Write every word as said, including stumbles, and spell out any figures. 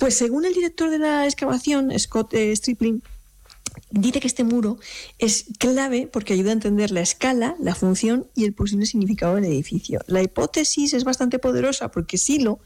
Pues según el director de la excavación, Scott eh, Stripling, dice que este muro es clave porque ayuda a entender la escala, la función y el posible significado del edificio. La hipótesis es bastante poderosa porque Silo